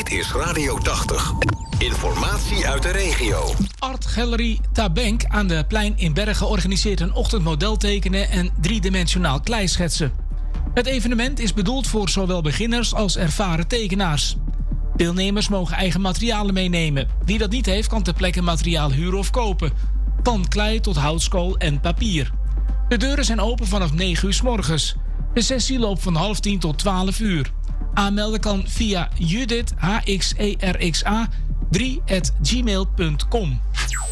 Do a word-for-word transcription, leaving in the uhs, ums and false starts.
Dit is Radio tachtig. Informatie uit de regio. Art Gallery Tabenk aan de Plein in Bergen organiseert een ochtendmodel tekenen en driedimensionaal kleischetsen. Het evenement is bedoeld voor zowel beginners als ervaren tekenaars. Deelnemers mogen eigen materialen meenemen. Wie dat niet heeft, kan ter plekke materiaal huren of kopen. Van klei tot houtskool en papier. De deuren zijn open vanaf negen uur 's morgens. De sessie loopt van half tien tot twaalf uur. Aanmelden kan via judith h x e r x a drie at gmail punt com.